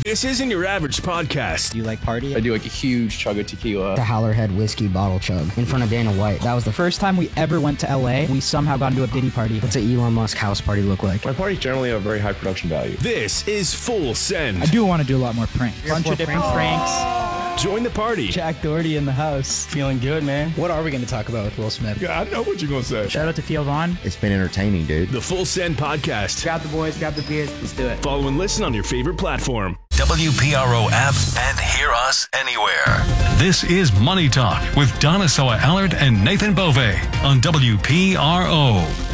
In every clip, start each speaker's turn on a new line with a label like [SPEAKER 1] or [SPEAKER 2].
[SPEAKER 1] This isn't your average podcast.
[SPEAKER 2] Do you like party?
[SPEAKER 3] I do like a huge chug of tequila.
[SPEAKER 4] The Howler Head whiskey bottle chug in front of Dana White. That was the
[SPEAKER 2] First time we ever went to LA, we somehow got into a Diddy party.
[SPEAKER 4] What's an Elon Musk house party look like?
[SPEAKER 3] My parties generally have very high production value.
[SPEAKER 1] This is Full Send.
[SPEAKER 2] I do want to do a lot more pranks. Bunch of different pranks.
[SPEAKER 1] Join the party.
[SPEAKER 2] Jack Doherty in the house.
[SPEAKER 3] Feeling good, man.
[SPEAKER 4] What are we going to talk about with Will Smith?
[SPEAKER 3] Yeah, I know what you're going to say.
[SPEAKER 2] Shout out to Theo Vaughn.
[SPEAKER 4] It's been entertaining, dude.
[SPEAKER 1] The Full Send podcast.
[SPEAKER 2] Grab the boys, grab the beers, let's do it.
[SPEAKER 1] Follow and listen on your favorite platform.
[SPEAKER 5] WPRO app and hear us anywhere. This is Money Talk with Donna Soa-Allard and Nathan Bove on WPRO.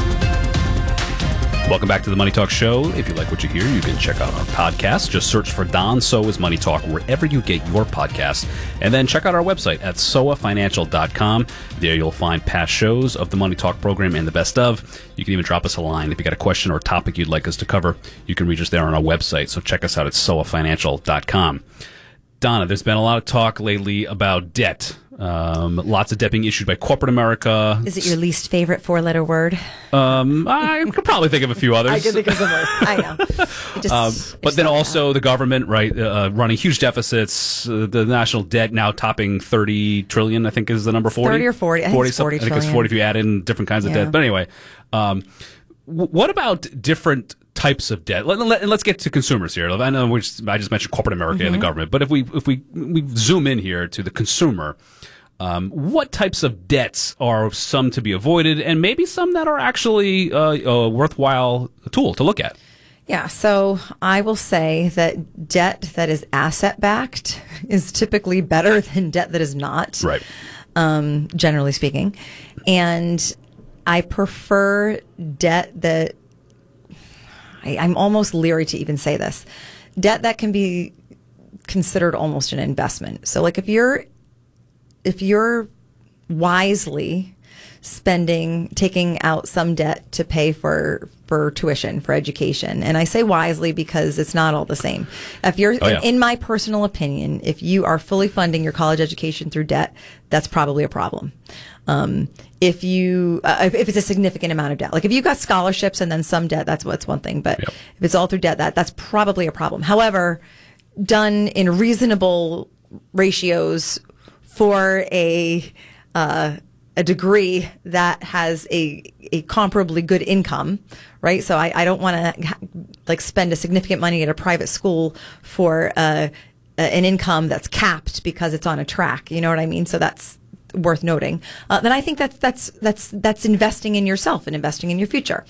[SPEAKER 6] Welcome back to the Money Talk Show. If you like what you hear, you can check out our podcast. Just search for Don Soa's Money Talk wherever you get your podcast. And then check out our website at soafinancial.com. There you'll find past shows of the Money Talk program and the best of. You can even drop us a line. If you got a question or a topic you'd like us to cover, you can reach us there on our website. So check us out at soafinancial.com. Donna, there's been a lot of talk lately about debt. Lots of debt being issued by corporate America.
[SPEAKER 7] Is it your least favorite four-letter word?
[SPEAKER 6] I could probably think of a few others.
[SPEAKER 7] I can think of some worse. I know.
[SPEAKER 6] But then also the government, right, running huge deficits. The national debt now topping 30 trillion, I think is the number. 40?
[SPEAKER 7] 30 or 40. I think it's 40
[SPEAKER 6] I think it's 40 if you add in different kinds of debt. But anyway, what about different types of debt? Let's get to consumers here. I know I just mentioned corporate America and the government, but if we zoom in here to the consumer, what types of debts are some to be avoided, and maybe some that are actually a worthwhile tool to look at?
[SPEAKER 7] Yeah, so I will say that debt that is asset-backed is typically better than debt that is not,
[SPEAKER 6] right?
[SPEAKER 7] Generally speaking. And I prefer debt that, I'm almost leery to even say this, debt that can be considered almost an investment. So like if you're wisely taking out some debt to pay for tuition, for education. And I say wisely because it's not all the same. If you're, in my personal opinion, if you are fully funding your college education through debt, that's probably a problem. If it's a significant amount of debt, like if you got scholarships and then some debt, that's one thing. But if it's all through debt, that's probably a problem. However, done in reasonable ratios for a degree that has a comparably good income, right? So I don't want to spend a significant money at a private school for an income that's capped because it's on a track. You know what I mean? So that's worth noting. Then I think that's investing in yourself and investing in your future.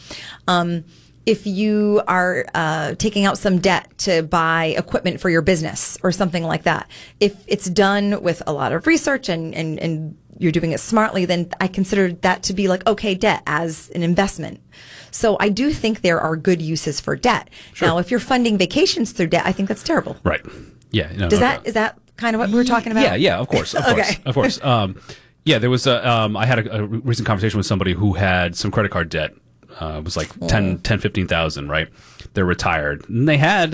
[SPEAKER 7] If you are taking out some debt to buy equipment for your business or something like that, if it's done with a lot of research and you're doing it smartly, then I consider that to be okay debt as an investment. So I do think there are good uses for debt. Sure. Now, if you're funding vacations through debt, I think that's terrible.
[SPEAKER 6] Right. Yeah.
[SPEAKER 7] Is that kind of what we're talking about?
[SPEAKER 6] Yeah, of course. Of course. There was I had a recent conversation with somebody who had some credit card debt. It was like 15,000, right? They're retired. And they had,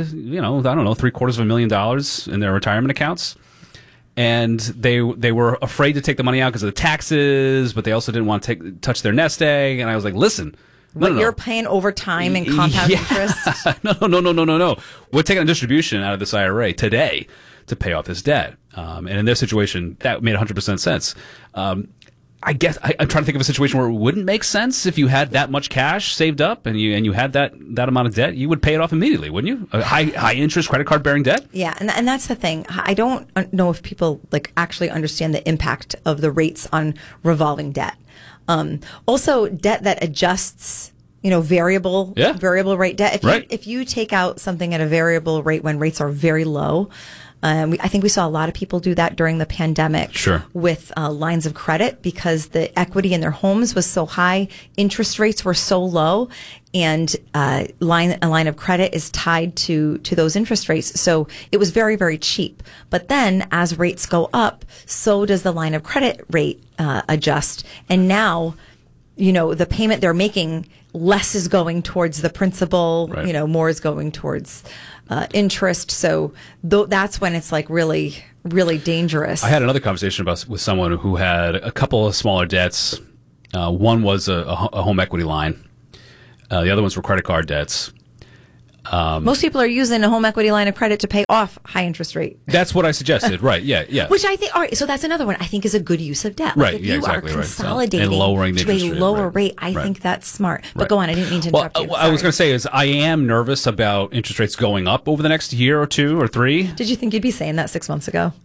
[SPEAKER 6] $750,000 in their retirement accounts. And they were afraid to take the money out because of the taxes, but they also didn't want to touch their nest egg. And I was like, listen. No.
[SPEAKER 7] You're paying overtime and compound interest?
[SPEAKER 6] No. We're taking a distribution out of this IRA today to pay off this debt. And in their situation, that made 100% sense. I guess I'm trying to think of a situation where it wouldn't make sense if you had that much cash saved up and you had that amount of debt. You would pay it off immediately, wouldn't you? A high interest credit card bearing debt.
[SPEAKER 7] Yeah, and that's the thing. I don't know if people actually understand the impact of the rates on revolving debt. Also, debt that adjusts. Variable rate debt. If you take out something at a variable rate when rates are very low. I think we saw a lot of people do that during the pandemic with lines of credit because the equity in their homes was so high, interest rates were so low, and a line of credit is tied to those interest rates. So it was very, very cheap. But then as rates go up, so does the line of credit rate adjust. And now, the payment they're making, less is going towards the principal, more is going towards interest. So that's when it's really, really dangerous.
[SPEAKER 6] I had another conversation with someone who had a couple of smaller debts. One was a home equity line. The other ones were credit card debts.
[SPEAKER 7] Most people are using a home equity line of credit to pay off high interest rate.
[SPEAKER 6] That's what I suggested. Right. Yeah.
[SPEAKER 7] Which I think, all right, so that's another one I think is a good use of debt. Like
[SPEAKER 6] Right,
[SPEAKER 7] if
[SPEAKER 6] yeah,
[SPEAKER 7] you
[SPEAKER 6] exactly,
[SPEAKER 7] are
[SPEAKER 6] right. So-
[SPEAKER 7] consolidating
[SPEAKER 6] and lowering the
[SPEAKER 7] to a
[SPEAKER 6] interest rate,
[SPEAKER 7] lower
[SPEAKER 6] right,
[SPEAKER 7] rate, I
[SPEAKER 6] right.
[SPEAKER 7] think that's smart. But
[SPEAKER 6] Right.
[SPEAKER 7] go on, I didn't mean to
[SPEAKER 6] Well,
[SPEAKER 7] interrupt you.
[SPEAKER 6] what I was
[SPEAKER 7] Sorry.
[SPEAKER 6] going to say is I am nervous about interest rates going up over the next year or 2 or 3.
[SPEAKER 7] Did you think you'd be saying that 6 months ago?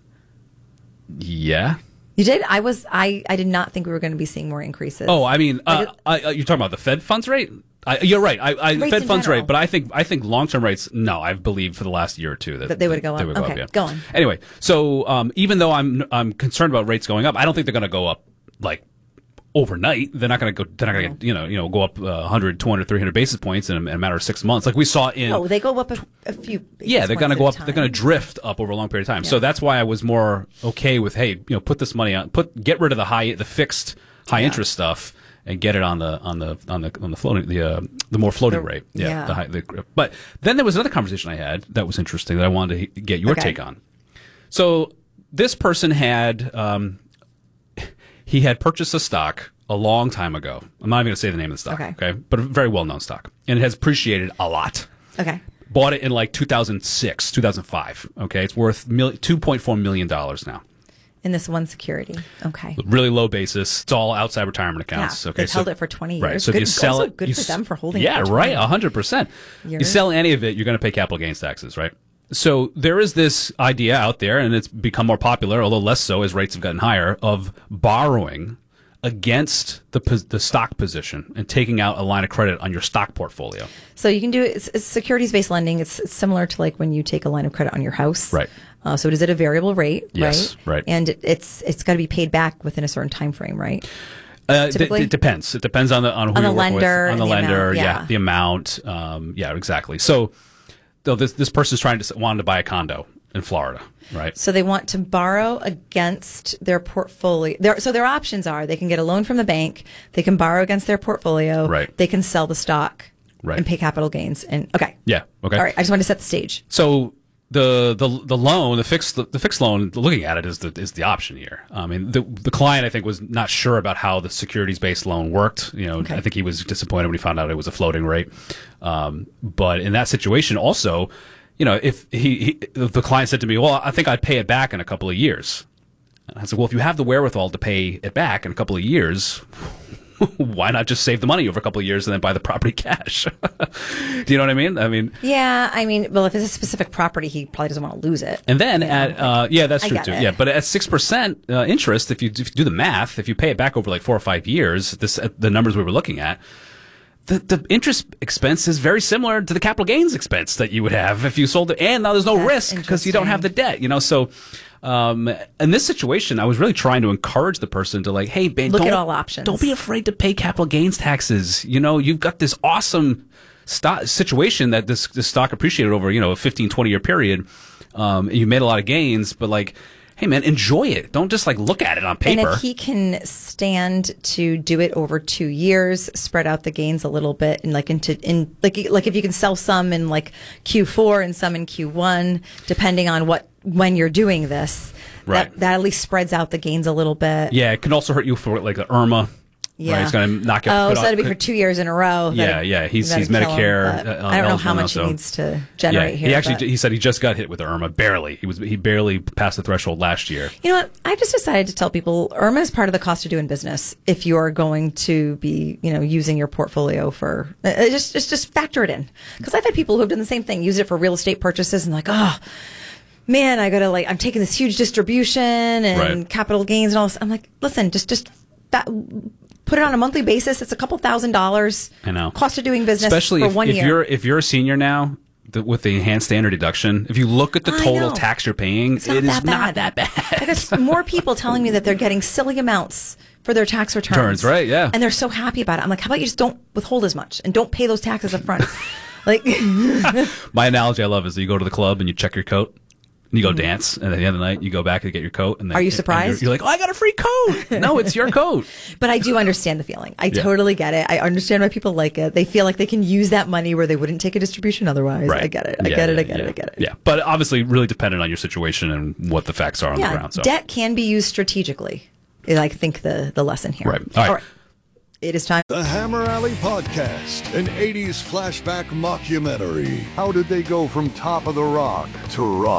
[SPEAKER 6] Yeah.
[SPEAKER 7] You did? I did not think we were going to be seeing more increases.
[SPEAKER 6] Oh, I mean,
[SPEAKER 7] Like
[SPEAKER 6] you're talking about the Fed funds rate? You're right.
[SPEAKER 7] Rates
[SPEAKER 6] Fed
[SPEAKER 7] in
[SPEAKER 6] funds
[SPEAKER 7] general.
[SPEAKER 6] rate, but I think long-term rates, no, I've believed for the last year or 2 that
[SPEAKER 7] They would go up.
[SPEAKER 6] They would go
[SPEAKER 7] Okay,
[SPEAKER 6] up, yeah.
[SPEAKER 7] go on.
[SPEAKER 6] Anyway, so even though I'm concerned about rates going up, I don't think they're going to go up like overnight. They're not going to go. They're not going to go up 100, 200, 300 basis points in a matter of 6 months, like we saw in.
[SPEAKER 7] No, they go up a few.
[SPEAKER 6] Yeah, they're going to
[SPEAKER 7] points
[SPEAKER 6] go
[SPEAKER 7] at
[SPEAKER 6] up.
[SPEAKER 7] a time.
[SPEAKER 6] They're going to drift up over a long period of time. So that's why I was more okay with, hey, put this money on, get rid of the fixed high interest stuff and get it on the floating, the more floating rate.
[SPEAKER 7] Yeah.
[SPEAKER 6] But then there was another conversation I had that was interesting that I wanted to get your take on. So this person had he had purchased a stock a long time ago. I'm not even going to say the name of the stock, okay? But a very well-known stock. And it has appreciated a lot.
[SPEAKER 7] Okay.
[SPEAKER 6] Bought it in like 2006, 2005, okay? It's worth $2.4 million now.
[SPEAKER 7] In this one security. Okay.
[SPEAKER 6] Really low basis. It's all outside retirement accounts.
[SPEAKER 7] Yeah,
[SPEAKER 6] Okay,
[SPEAKER 7] they've held it for 20 years.
[SPEAKER 6] Right. So if
[SPEAKER 7] Good-
[SPEAKER 6] you sell
[SPEAKER 7] also
[SPEAKER 6] it,
[SPEAKER 7] good for them for holding it
[SPEAKER 6] Yeah,
[SPEAKER 7] for
[SPEAKER 6] right.
[SPEAKER 7] 20
[SPEAKER 6] 100%. You
[SPEAKER 7] years.
[SPEAKER 6] sell any of it, you're going to pay capital gains taxes, right? So there is this idea out there, and it's become more popular, although less so as rates have gotten higher, of borrowing against the stock position and taking out a line of credit on your stock portfolio.
[SPEAKER 7] So you can do it. It's securities-based lending. It's similar to like when you take a line of credit on your house.
[SPEAKER 6] Right.
[SPEAKER 7] So it is at a variable rate,
[SPEAKER 6] Yes, right.
[SPEAKER 7] And it's got to be paid back within a certain time frame, right? Typically?
[SPEAKER 6] It depends. It depends on who
[SPEAKER 7] On
[SPEAKER 6] you're
[SPEAKER 7] the
[SPEAKER 6] working
[SPEAKER 7] lender
[SPEAKER 6] with. On
[SPEAKER 7] and
[SPEAKER 6] the
[SPEAKER 7] the
[SPEAKER 6] lender,
[SPEAKER 7] amount, yeah.
[SPEAKER 6] the amount. Yeah, exactly. So though this person's wanted to buy a condo in Florida, right?
[SPEAKER 7] So they want to borrow against their portfolio. So their options are they can get a loan from the bank, they can borrow against their portfolio,
[SPEAKER 6] Right.
[SPEAKER 7] they can sell the stock
[SPEAKER 6] Right.
[SPEAKER 7] and pay capital gains. And okay.
[SPEAKER 6] Yeah. Okay.
[SPEAKER 7] All right. I just wanted to set the stage.
[SPEAKER 6] So the loan, the fixed loan, looking at it is the option here. I mean, the client I think was not sure about how the securities based loan worked.
[SPEAKER 7] Okay.
[SPEAKER 6] I think he was disappointed when he found out it was a floating rate. But in that situation, also, if the client said to me, "Well, I think I'd pay it back in a couple of years," I said, "Well, if you have the wherewithal to pay it back in a couple of years." Why not just save the money over a couple of years and then buy the property cash? Do you know what I mean?
[SPEAKER 7] Yeah. Well, if it's a specific property, he probably doesn't want to lose it.
[SPEAKER 6] And then that's
[SPEAKER 7] I
[SPEAKER 6] true
[SPEAKER 7] get
[SPEAKER 6] too.
[SPEAKER 7] it.
[SPEAKER 6] Yeah, but at 6% interest, if you do the math, if you pay it back over like 4 or 5 years, the numbers we were looking at, the interest expense is very similar to the capital gains expense that you would have if you sold it. And now there's no
[SPEAKER 7] That's
[SPEAKER 6] risk because you don't have the debt. So. In this situation, I was really trying to encourage the person to like, hey, man,
[SPEAKER 7] Look at all options.
[SPEAKER 6] Don't be afraid to pay capital gains taxes. You've got this awesome situation that this stock appreciated over, a 15, 20-year period. You made a lot of gains, but like, hey, man, enjoy it. Don't just like look at it on paper.
[SPEAKER 7] And if he can stand to do it over 2 years, spread out the gains a little bit, and like if you can sell some in like Q4 and some in Q1, depending on when you're doing this,
[SPEAKER 6] Right.
[SPEAKER 7] that at least spreads out the gains a little bit.
[SPEAKER 6] Yeah, it can also hurt you for like the IRMA.
[SPEAKER 7] Yeah.
[SPEAKER 6] Right? It's going to knock you.
[SPEAKER 7] Oh, so that'd be for 2 years in a row.
[SPEAKER 6] Yeah. He's Medicare.
[SPEAKER 7] I don't know how much he needs to generate here.
[SPEAKER 6] He said he just got hit with IRMA barely. He barely passed the threshold last year.
[SPEAKER 7] You know what? I've just decided to tell people IRMA is part of the cost of doing business. If you are going to be, using your portfolio for just factor it in. Because I've had people who have done the same thing, use it for real estate purchases, and like, oh man, I'm taking this huge distribution and capital gains and all this. I'm like, listen, just put it on a monthly basis. It's a couple $1,000s.
[SPEAKER 6] I know.
[SPEAKER 7] Cost of doing business
[SPEAKER 6] especially
[SPEAKER 7] for 1 year.
[SPEAKER 6] if you're a senior now. With the enhanced standard deduction, if you look at the total tax you're paying, it is not that bad.
[SPEAKER 7] I got more people telling me that they're getting silly amounts for their tax returns.
[SPEAKER 6] Right, yeah.
[SPEAKER 7] And they're so happy about it. I'm like, how about you just don't withhold as much and don't pay those taxes up front? Like,
[SPEAKER 6] my analogy I love is that you go to the club and you check your coat. And you go dance, and at the end of the night, you go back to get your coat. And then,
[SPEAKER 7] are you surprised?
[SPEAKER 6] And you're like, oh, I got a free coat. No, it's your coat.
[SPEAKER 7] But I do understand the feeling. I totally get it. I understand why people like it. They feel like they can use that money where they wouldn't take a distribution otherwise.
[SPEAKER 6] Right.
[SPEAKER 7] I get it. I get it.
[SPEAKER 6] Yeah, but obviously, really dependent on your situation and what the facts are on the ground. So.
[SPEAKER 7] Debt can be used strategically. Is I think the lesson here.
[SPEAKER 6] Right. All right.
[SPEAKER 7] It is time.
[SPEAKER 8] The Hammer Alley Podcast, an 80s flashback mockumentary. How did they go from Top of the Rock to Rock?